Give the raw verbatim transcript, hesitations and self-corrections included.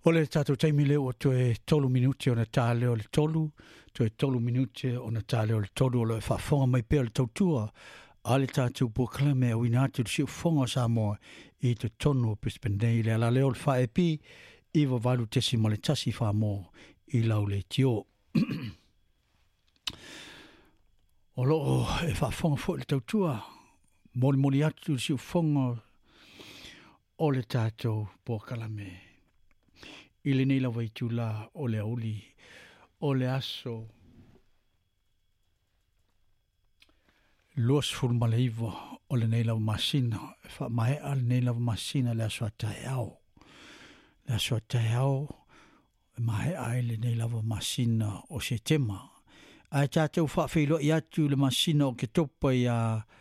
O le tātou taimi leo o toe tolu minuti o na tāle o le tolu, toe tolu minuti o na tāle o le tolu o le whaafonga mai pēr le tautua, a le tātou poklame a wina atu le siu fonga Samoa i te tonu o Brisbane Day, le ala leo le whae pi, i wa walu tesi ma le tasi wha mō i lau le tio. O loo e whaafonga fo le tautua, mori mori atu le siu fonga o le tātou poklame. Ile nei lawa i tula o le auli, o le aso, luas furu maleiva o le nei lawa masina, e wha mai al nei lawa masina le aso atai au. Le aso atai au, e mai ai le nei lawa masina o se tema. Ai tātou wha whilo i atu le masina o ke topa i a